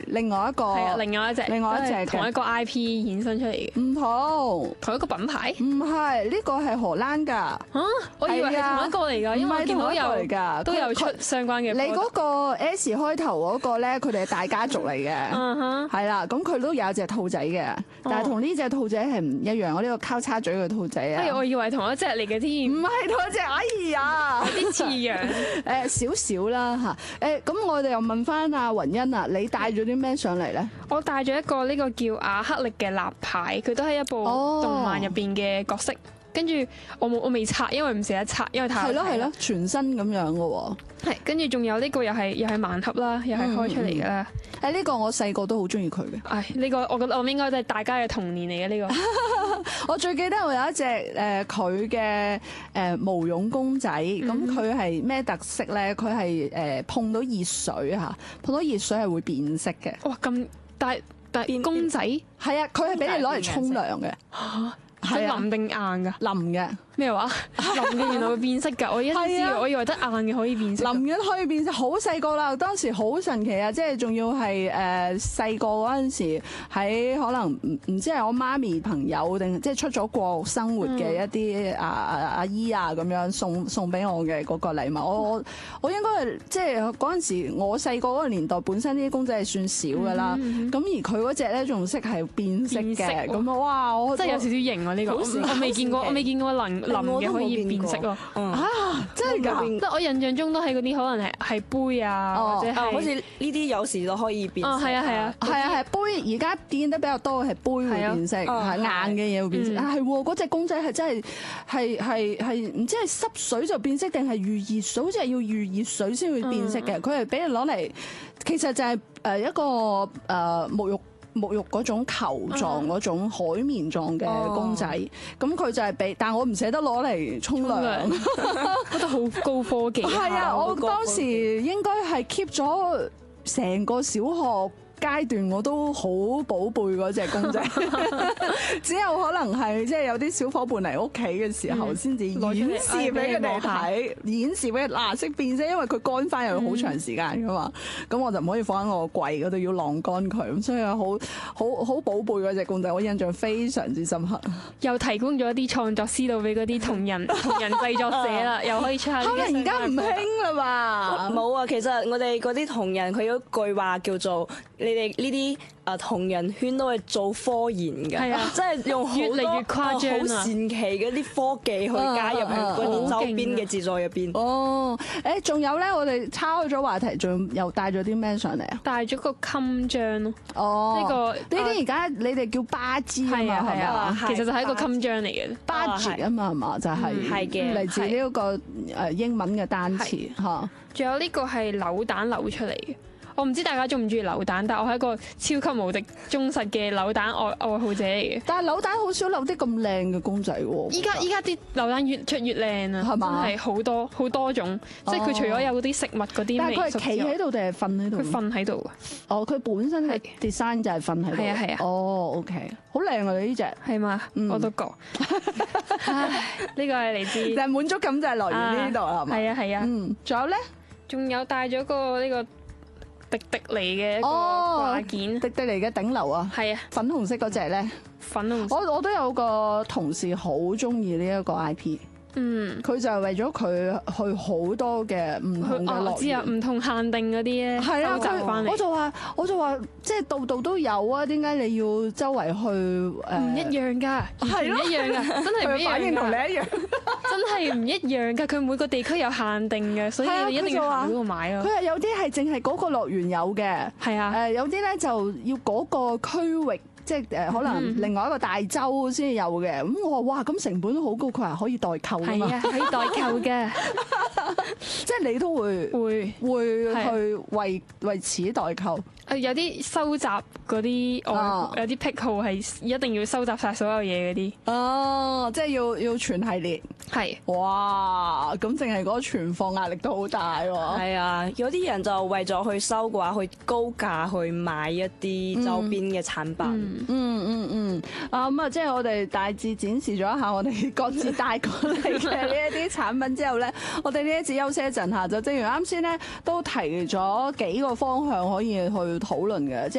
另外一個， 係啊，另外一隻嘅同一個 IP 衍生出嚟嘅， 唔同， 同一個品牌。 唔係呢個係荷蘭㗎。 嚇，我以為係同一個嚟㗎，因為我見到唔係同一個嚟㗎都有出相關嘅。 你嗰個 S 開頭嗰個咧，佢哋係大家族嚟嘅，係啦，咁佢都有隻兔仔嘅，但係同呢隻兔仔係唔一樣。我呢個交叉嘴嘅兔仔啊， 我以為同一隻嚟嘅添， 唔係同一隻，哎呀， 有啲似樣， 少少啦嚇。咁我哋又問翻阿雲欣啊，你帶咗啲咩上嚟咧？ 我帶咗一個呢個叫亞克力嘅立牌，佢都係一部動漫入邊嘅角色。跟住我未拆，因為唔捨得拆，因為太係咯，全新咁樣嘅喎。 係，跟住仲有呢個又係盲盒啦，又係開出嚟㗎啦。 呢個我細個都好中意佢嘅。 呢個我覺得我應該都係大家嘅童年嚟嘅呢個。 我最記得我有一隻佢嘅毛絨公仔，咁佢係咩特色咧？佢係碰到熱水嚇，碰到熱水係會變色嘅。 哇！咁但公仔係啊，佢係俾你攞嚟沖涼嘅。 即係腍定硬㗎？ 腍嘅。 咩話？腍嘅原來會變色㗎，我一知，我以為得硬嘅可以變色。 腍嘅可以變色，好細個啦，當時好神奇啊！即係仲要係細個嗰陣時，喺可能唔知係我媽咪朋友定即係出咗國生活嘅一啲阿姨啊咁樣送俾我嘅嗰個禮物。我應該係即係嗰陣時我細個嗰個年代，本身呢啲公仔係算少㗎啦。咁而佢嗰隻咧仲識係變色嘅，咁哇！我真係有少少型喎呢個，我未見過，腍嘅可以變色喎。 真係㗎！ 即係我印象中都係嗰啲可能係杯啊，或者係好似呢啲有時都可以變色。 係啊， 杯而家見得比較多係杯會變色，係硬嘅嘢會變色。係喎，嗰隻公仔係真係唔知係濕水就變色定係遇熱水，好似係要遇熱水先會變色嘅。佢係俾你攞嚟，其實就係一個沐浴嗰種球狀嗰種海綿狀嘅公仔，咁佢就係俾，但我唔捨得攞嚟沖涼， 覺得好高科技。 係啊，我當時應該係 keep 咗成個小學階段我都好寶貝嗰隻公仔，只有可能係即係有啲小伙伴嚟屋企嘅時候先至演示俾佢哋睇，演示俾嗱識變色，因為佢乾翻又要好長時間噶嘛，咁我就唔可以放喺我個櫃嗰度，要晾乾佢，咁所以好寶貝嗰隻公仔，我印象非常之深刻。 又提供咗一啲創作思路俾嗰啲同人製作者啦，又可以出下。 可能而家唔興啦嘛？ 冇啊，其實我哋嗰啲同人佢有句話叫做你哋呢啲同人圈都係做科研嘅，即係用越嚟越誇張好神奇嘅啲科技去加入去嗰啲周邊嘅製作入邊。 仲有咧，我哋抄咗話題，仲又帶咗啲咩上嚟啊？ 帶咗個襟章咯。 呢啲而家你哋叫巴支啊嘛，係嘛？ 其實就係一個襟章嚟嘅 ，budget 啊嘛，係嘛？就係嚟自呢一個英文嘅單詞嚇。 仲有呢個係扭蛋扭出嚟嘅。我唔知大家中唔中意扭蛋，但我係一個超級無敵忠實嘅扭蛋愛好者嚟嘅。 但係扭蛋好少扭啲咁靚嘅公仔喎。 依家啲扭蛋越出越靚啊，係嘛？真係好多種，即係佢除咗有嗰啲食物嗰啲， 但係佢係企喺度定係瞓喺度？ 佢瞓喺度啊！佢本身係 design 就係瞓喺度。 係啊。 OK， 好靚啊！你呢隻係嘛？我都覺。呢個係嚟自， 但係滿足感就係來源呢度係嘛？ 係啊。 仲有咧？仲有帶咗個呢個迪尼嘅一個掛件， 迪尼嘅頂流啊， 係啊， 粉紅色嗰隻咧， 粉紅色。 我都有個同事好中意呢一個 IP，佢就係為咗佢去好多嘅唔同嘅樂園， 我知啊，唔同限定嗰啲咧，收集翻嚟。 我就話，即係度度都有啊，點解你要周圍去唔一樣㗎，係唔一樣㗎，真係唔一樣㗎， 反應同你一樣， 真係唔一樣㗎。佢每個地區有限定嘅，所以你一定要行嗰度買咯。 佢係有啲係淨係嗰個樂園有嘅， 係啊， 有啲咧就要嗰個區域。即係可能另外一個大洲先有嘅，咁我話哇，咁成本都好高，佢話可以代購啊嘛， 係啊，可以代購嘅， 即係你都會去為此代購。 有啲收集嗰啲，有啲癖好係一定要收集晒所有嘢嗰啲。 即係要全系列。 係。 哇！咁淨係嗰個存貨壓力都好大喎。 係啊，有啲人就為咗去收嘅話，去高價去買一啲周邊嘅產品。 咁啊，即係我哋大致展示咗一下我哋各自帶過嚟嘅呢一啲產品之後咧，我哋呢一節休息一陣下，就正如啱先咧都提咗幾個方向可以去討論嘅，即